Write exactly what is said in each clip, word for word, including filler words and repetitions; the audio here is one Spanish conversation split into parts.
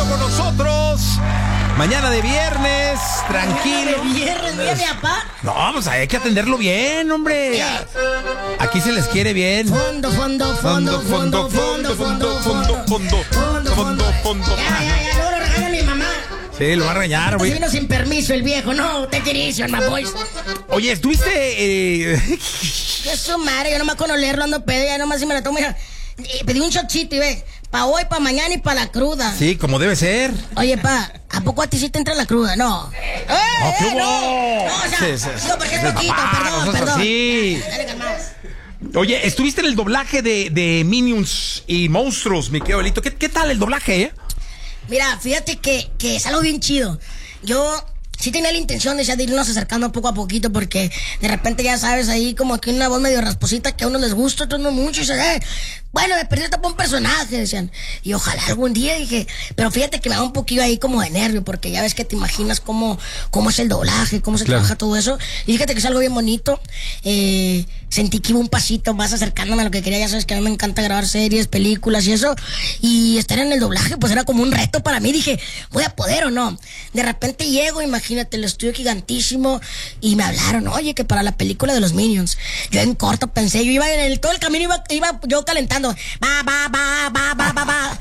con nosotros. Mañana de viernes, tranquilo. ¿De viernes, día de apá? No, pues hay que atenderlo bien, hombre. Aquí se les quiere bien. Fondo, fondo, fondo, fondo, fondo, fondo, fondo, fondo, fondo, fondo. Ya, ya, ya, luego lo regaña mi mamá. Sí, lo va a regañar, güey. Vino sin permiso el viejo, no, te querías, my boys. Oye, estuviste... Eh... ¿Qué su madre? Yo nomás con olerlo ando pedo, ya nomás si me la tomo, mira. Pedí un shotcito y ve, pa' hoy, pa' mañana y pa' la cruda. Sí, como debe ser. Oye, pa, ¿a poco a ti sí te entra la cruda? No. ¡Eh, no, ¿qué eh, hubo? no! No, o sea, Sí, sí, sí. digo, porque es Sí, poquito, papá, perdón, no seas perdón. así. Dale, calmado. Oye, estuviste en el doblaje de, de Minions y Monstruos, mi querido Belito. ¿Qué, ¿Qué tal el doblaje, eh? Mira, fíjate que, que es algo bien chido. Yo sí tenía la intención de, ya de irnos acercando poco a poquito, porque de repente ya sabes, ahí como que una voz medio rasposita que a unos les gusta, a otros no mucho, y se eh, bueno, me perdí hasta por un personaje, decían. Y ojalá algún día, dije, pero fíjate que me da un poquillo ahí como de nervio, porque ya ves que te imaginas cómo, cómo es el doblaje, cómo se Claro. trabaja todo eso. Y fíjate que es algo bien bonito. Eh, sentí que iba un pasito más acercándome a lo que quería. Ya sabes que a mí me encanta grabar series, películas y eso. Y estar en el doblaje, pues era como un reto para mí. Dije, ¿voy a poder o no? De repente llego, imagínate, el estudio gigantísimo, y me hablaron, oye, que para la película de los Minions. Yo en corto pensé, yo iba en el, todo el camino, iba, iba yo calentando. Va, va, va, va, va, va, va,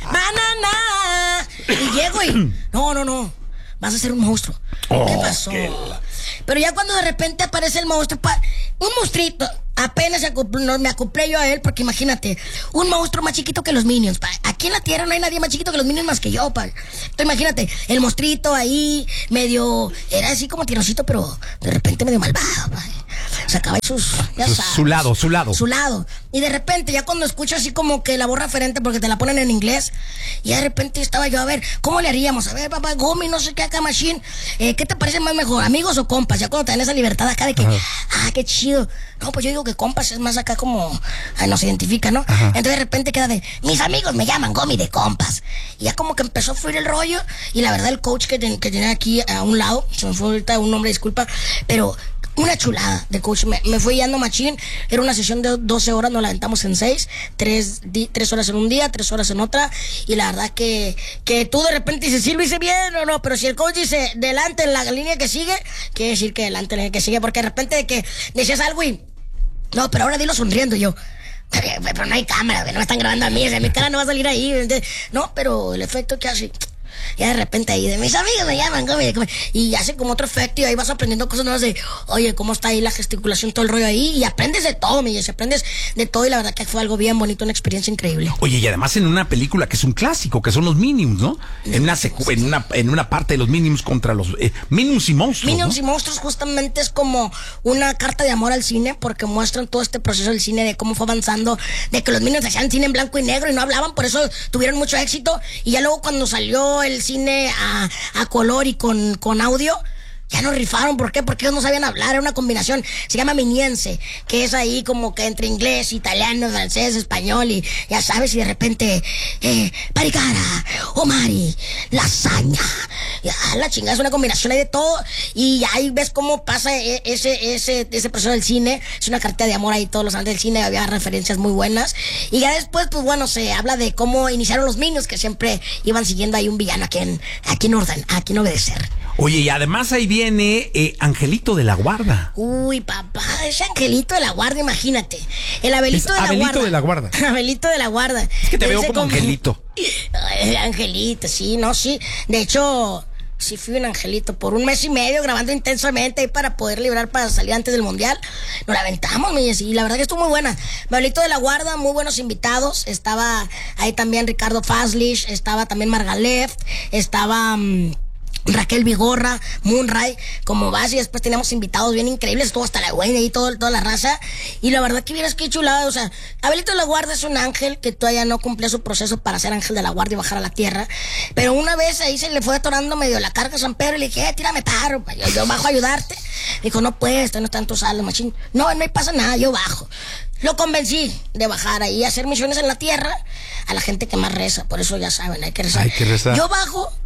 banana. Y llego y, no, no, no, vas a ser un monstruo. Oh, ¿Qué pasó? qué... Pero ya cuando de repente aparece el monstruo, pa, un monstruito, apenas se acopló, no, me acoplé yo a él, porque imagínate, un monstruo más chiquito que los Minions, pa. Aquí en la Tierra no hay nadie más chiquito que los Minions más que yo, pa. Entonces imagínate, el monstruito ahí, medio, era así como tirosito, pero de repente medio malvado, pa. Sacaba sus, ya Su, sabes, su lado, su lado. Su lado. Y de repente, ya cuando escucho así como que la voz referente, porque te la ponen en inglés, y de repente estaba yo, a ver, ¿cómo le haríamos? A ver, papá, Gomi, no sé qué acá, Machine, eh, ¿qué te parece más mejor, amigos o compas? Ya cuando te dan esa libertad acá de que, ajá, ah, qué chido. No, pues yo digo que compas es más acá como, ay, nos identifica, ¿no? Ajá. Entonces de repente queda de, mis amigos me llaman Gomi de compas. Y ya como que empezó a fluir el rollo, y la verdad el coach que, ten, que tenía aquí a un lado, se me fue ahorita un nombre, disculpa, pero... una chulada de coach, me, me fue guiando machín. Era una sesión de doce horas, nos la aventamos en seis, tres, di, tres horas en un día, tres horas en otra. Y la verdad que, que tú de repente dices, sí lo hice bien o no, pero si el coach dice delante en la línea que sigue, quiere decir que delante en la línea que sigue, porque de repente de que decías algo y no, pero ahora dilo sonriendo. Y yo, pero no hay cámara, no me están grabando a mí, o sea, mi cara no va a salir ahí. No, pero el efecto que hace, ya de repente ahí de mis amigos me llaman, come, come, y hace como otro efecto, y ahí vas aprendiendo cosas nuevas de, oye, cómo está ahí la gesticulación, todo el rollo ahí, y aprendes de todo, mi Jesse, aprendes de todo, y la verdad que fue algo bien bonito, una experiencia increíble. Oye, y además en una película que es un clásico, que son los Minions, ¿no? En una secu en una en una parte de los Minions contra los eh, Minions y monstruos. Minions, ¿no? y monstruos justamente es como una carta de amor al cine, porque muestran todo este proceso del cine, de cómo fue avanzando, de que los Minions hacían cine en blanco y negro y no hablaban, por eso tuvieron mucho éxito, y ya luego cuando salió el cine a, a color y con, con audio, ya no rifaron. ¿Por qué? Porque ellos no sabían hablar. Era una combinación, se llama miniense, que es ahí como que entre inglés, italiano, francés, español, y ya sabes, y de repente eh, paricara, omari, lasaña, ya la chingada, es una combinación ahí de todo, y ahí ves cómo pasa ese ese ese proceso del cine. Es una carta de amor ahí, todos los años del cine, había referencias muy buenas, y ya después, pues bueno, se habla de cómo iniciaron los Minions, que siempre iban siguiendo ahí un villano a quien, a quien orden, a quien obedecer. Oye, y además ahí viene eh, Angelito de la Guarda. Uy, papá, ese Angelito de la Guarda, imagínate. El Abelito, de, la Abelito de la Guarda. Abelito de la Guarda. Es que te veo Ese como Angelito. Ay, Angelito, sí, no, sí. De hecho, sí fui un angelito por un mes y medio grabando intensamente ahí para poder librar para salir antes del mundial. Nos la aventamos, mi Jessy, y la verdad que estuvo muy buena. Abelito de la Guarda, muy buenos invitados. Estaba ahí también Ricardo Faslish, estaba también Margalef, estaba... Um, Raquel Vigorra, Moonray, como vas, y después teníamos invitados bien increíbles, estuvo hasta la güey y todo, toda la raza, y la verdad que vieras qué chulada. O sea, Abelito de la Guarda es un ángel que todavía no cumplía su proceso para ser ángel de la guarda y bajar a la tierra, pero una vez ahí se le fue atorando medio la carga a San Pedro, y le dije, eh, tírame paro, yo, yo bajo a ayudarte. Dijo, no puedes, no está en tu sala, machín. No, no pasa nada, yo bajo. Lo convencí de bajar ahí a hacer misiones en la tierra a la gente que más reza, por eso ya saben, hay que rezar. Hay que rezar. Yo bajo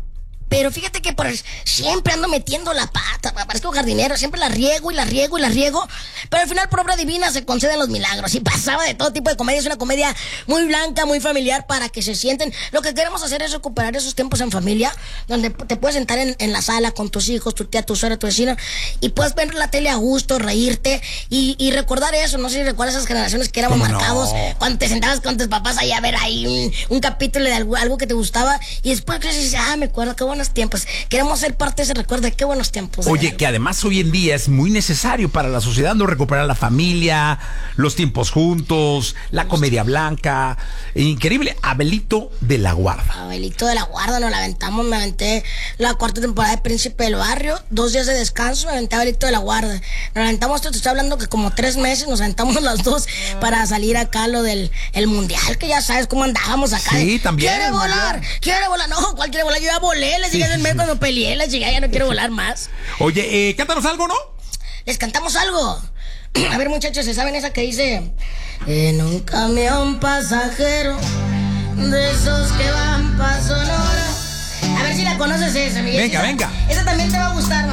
Pero fíjate que por siempre ando metiendo la pata, parezco jardinero, siempre la riego y la riego y la riego, pero al final por obra divina se conceden los milagros y pasaba de todo tipo de comedia. Es una comedia muy blanca, muy familiar para que se sienten. Lo que queremos hacer es recuperar esos tiempos en familia, donde te puedes sentar en, en la sala con tus hijos, tu tía, tu suegra, tu vecino, y puedes ver la tele a gusto, reírte y, y recordar eso. No sé si recuerdas esas generaciones que éramos marcados, no? Cuando te sentabas con tus papás ahí a ver ahí un, un capítulo de algo, algo que te gustaba y después dices, ah, me acuerdo, qué buenos tiempos. Queremos ser parte de ese recuerdo de qué buenos tiempos. Oye, que además hoy en día es muy necesario para la sociedad, no recuperar la familia, los tiempos juntos, la comedia blanca. Increíble. Abelito de la Guarda. Abelito de la Guarda, nos la aventamos. Me aventé la cuarta temporada de Príncipe del Barrio, dos días de descanso, me aventé Abelito de la Guarda. Nos aventamos, te estoy hablando que como tres meses nos aventamos las dos para salir acá lo del el mundial, que ya sabes cómo andábamos acá. Sí, también. ¿Quiere volar? ¿Quiere volar? No, ¿cuál quiere volar? Yo ya volé, les dije en medio cuando peleé, les dije, ya no quiero volar más. Oye, eh, cántanos algo, ¿no? Les cantamos algo. A ver, muchachos, ¿se saben esa que dice? En un camión pasajero de esos que van pa' Sonora. A ver si la conoces esa, mi Venga, venga. Esa también te va a gustar.